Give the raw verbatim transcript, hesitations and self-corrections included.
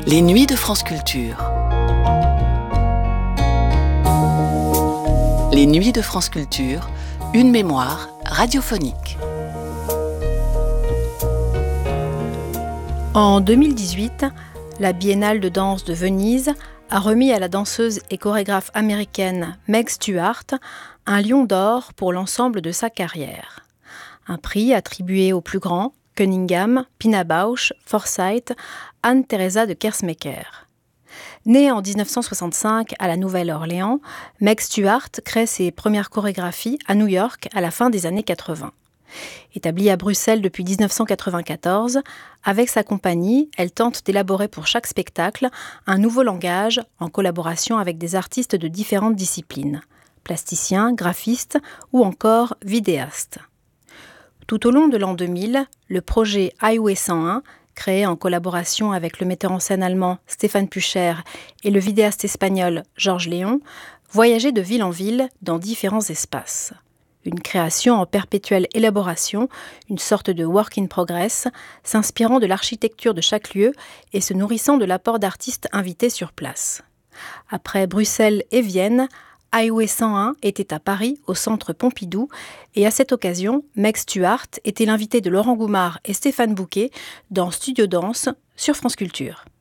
Les nuits de France Culture. Les nuits de France Culture, une mémoire radiophonique. En deux mille dix-huit, la Biennale de danse de Venise a remis à la danseuse et chorégraphe américaine Meg Stuart un lion d'or pour l'ensemble de sa carrière. Un prix attribué aux plus grands, Cunningham, Pina Bausch, Forsythe, Anne-Theresa de Kersmaker. Née en dix-neuf cent soixante-cinq à la Nouvelle-Orléans, Meg Stuart crée ses premières chorégraphies à New York à la fin des années quatre-vingts. Établie à Bruxelles depuis dix-neuf cent quatre-vingt-quatorze, avec sa compagnie, elle tente d'élaborer pour chaque spectacle un nouveau langage en collaboration avec des artistes de différentes disciplines, plasticiens, graphistes ou encore vidéastes. Tout au long de l'an deux mille, le projet Highway cent un, créé en collaboration avec le metteur en scène allemand Stéphane Pucher et le vidéaste espagnol Georges Léon, voyageait de ville en ville dans différents espaces. Une création en perpétuelle élaboration, une sorte de work in progress, s'inspirant de l'architecture de chaque lieu et se nourrissant de l'apport d'artistes invités sur place. Après Bruxelles et Vienne, Highway cent un était à Paris, au centre Pompidou, et à cette occasion, Meg Stuart était l'invitée de Laurent Goumard et Stéphane Bouquet dans Studio Danse sur France Culture.